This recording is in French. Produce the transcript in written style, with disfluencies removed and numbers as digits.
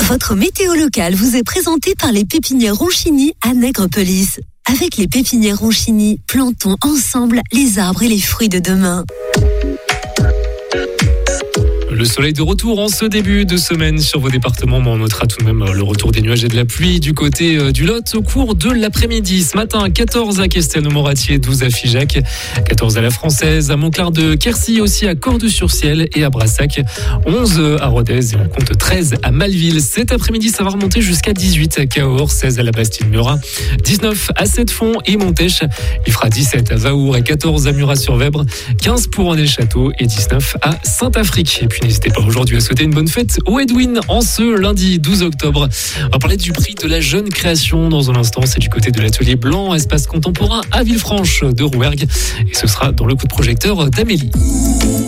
Votre météo locale vous est présentée par les pépinières Ronchini à Nègrepelisse. Avec les pépinières Ronchini, plantons ensemble les arbres et les fruits de demain. Le soleil de retour en ce début de semaine sur vos départements, mais on notera tout de même le retour des nuages et de la pluie du côté du Lot au cours de l'après-midi. Ce matin, 14 à Castelnau-Moratier, 12 à Figeac, 14 à la Française, à Montclar de Quercy, aussi à Cordes-sur-Ciel et à Brassac, 11 à Rodez et on compte 13 à Malville. Cet après-midi, ça va remonter jusqu'à 18 à Cahors, 16 à la Bastide-Murat, 19 à Sept-Fonds et Montèche. Il fera 17 à Vaour et 14 à Murat-sur-Vèbre, 15 pour René-le-Château et 19 à Saint-Afrique. Et puis n'hésitez pas aujourd'hui à souhaiter une bonne fête au Edwin en ce lundi 12 octobre. On va parler du prix de la jeune création dans un instant. C'est du côté de l'atelier Blanc, espace contemporain à Villefranche de Rouergue. Et ce sera dans le coup de projecteur d'Amélie.